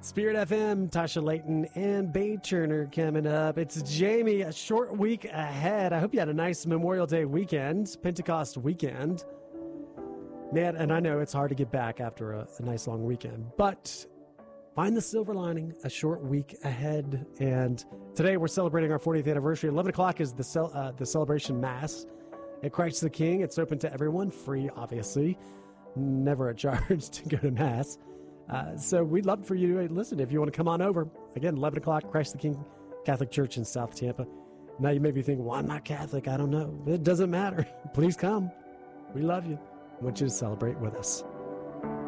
Spirit FM, Tasha Layton, and Bay Turner coming up. It's Jamie, a short week ahead. I hope you had a nice Memorial Day weekend, Pentecost weekend. Man, and I know it's hard to get back after a nice long weekend, but find the silver lining, a short week ahead. And today we're celebrating our 40th anniversary. 11 o'clock is the celebration mass at Christ the King. It's open to everyone, free, obviously. Never a charge to go to mass. So we'd love for you to listen if you want to come on over. Again, 11 o'clock, Christ the King Catholic Church in South Tampa. Now you may be thinking, well, I'm not Catholic. I don't know. It doesn't matter. Please come. We love you. I want you to celebrate with us.